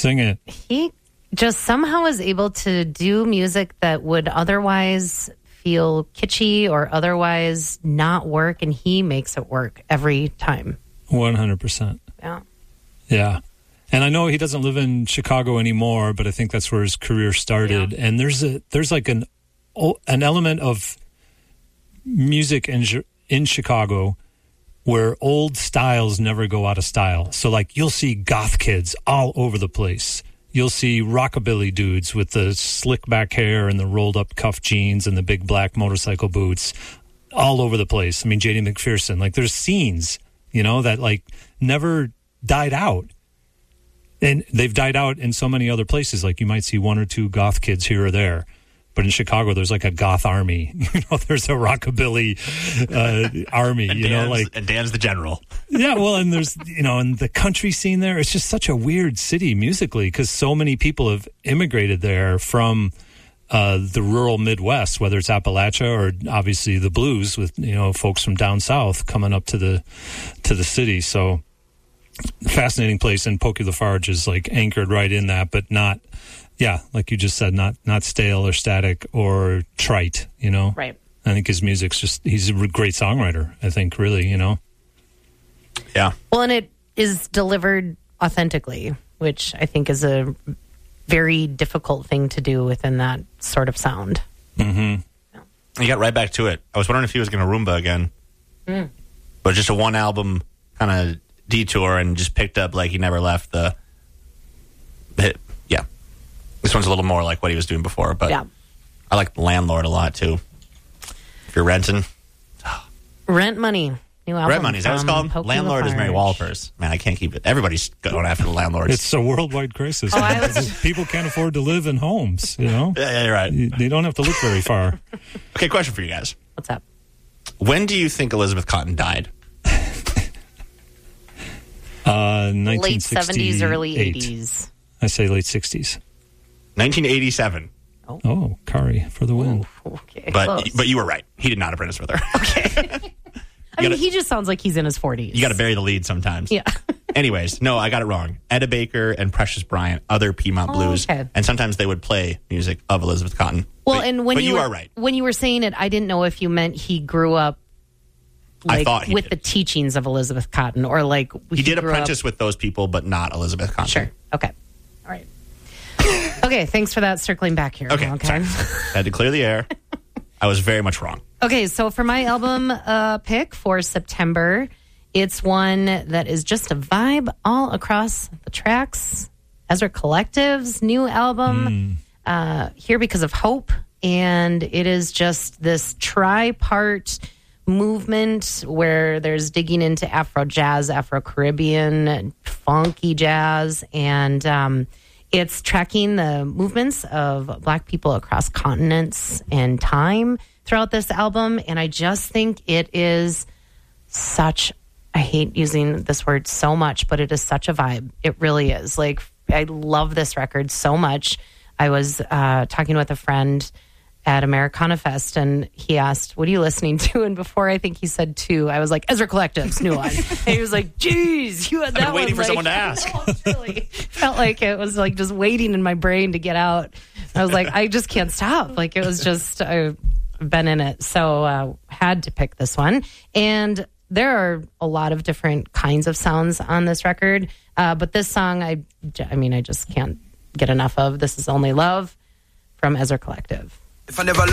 Sing it. He just somehow is able to do music that would otherwise feel kitschy or otherwise not work, and he makes it work every time. 100%. Yeah. Yeah. And I know he doesn't live in Chicago anymore, but I think that's where his career started. Yeah. And there's like an element of music in Chicago where old styles never go out of style. So like you'll see goth kids all over the place. You'll see rockabilly dudes with the slick back hair and the rolled up cuff jeans and the big black motorcycle boots all over the place. I mean, J.D. McPherson, like there's scenes, that like never died out. And they've died out in so many other places. Like you might see one or two goth kids here or there. But in Chicago, there's like a goth army. There's a rockabilly army. And Dan's the general. Yeah, well, and there's and the country scene there. It's just such a weird city musically because so many people have immigrated there from the rural Midwest, whether it's Appalachia or obviously the blues with folks from down south coming up to the city. So fascinating place, and Pokey LaFarge is like anchored right in that, but not. Yeah, like you just said, not stale or static or trite, Right. I think his music's he's a great songwriter, I think, really, Yeah. Well, and it is delivered authentically, which I think is a very difficult thing to do within that sort of sound. Mm-hmm. Yeah. You got right back to it. I was wondering if he was going to Roomba again. But just a one album kind of detour and just picked up like he never left the hit. Yeah. This one's a little more like what he was doing before, but yeah. I like Landlord a lot, too. If you're renting. Rent Money. New album. Rent Money, is that what it's called? Pokey Landlord LaFarge. is Mary Walters. Man, I can't keep it. Everybody's going after the landlords. It's a worldwide crisis. People can't afford to live in homes, Yeah, you're right. They don't have to look very far. Okay, question for you guys. What's up? When do you think Elizabeth Cotten died? 1968. Late 70s, early 80s. I say late 60s. 1987. Oh, Kari for the win. Okay, but you were right. He did not apprentice with her. Okay. He just sounds like he's in his 40s. You got to bury the lead sometimes. Yeah. Anyways, no, I got it wrong. Etta Baker and Precious Bryant, other Piedmont blues. Okay. And sometimes they would play music of Elizabeth Cotten. Well, but you are right. When you were saying it, I didn't know if you meant he grew up I thought with the teachings of Elizabeth Cotten, or like he did apprentice with those people, but not Elizabeth Cotten. Sure. Okay. All right. Okay, thanks for that. Circling back here. Okay. Had to clear the air. I was very much wrong. Okay, so for my album pick for September, it's one that is just a vibe all across the tracks. Ezra Collective's new album, Here Because of Hope. And it is just this tri-part movement where there's digging into Afro jazz, Afro Caribbean, funky jazz, and it's tracking the movements of Black people across continents and time throughout this album. And I just think it is I hate using this word so much, but it is such a vibe. It really is. Like, I love this record so much. I was talking with a friend at Americana Fest, and he asked, what are you listening to? And before I think he said two, I was like, Ezra Collective's new one. And he was like, geez, you had that one. I've been waiting for someone to ask. Really felt like it was like just waiting in my brain to get out. I was like, I just can't stop. Like, it was just, I've been in it. So had to pick this one. And there are a lot of different kinds of sounds on this record. But this song, I just can't get enough of. This Is Only Love from Ezra Collective. If I never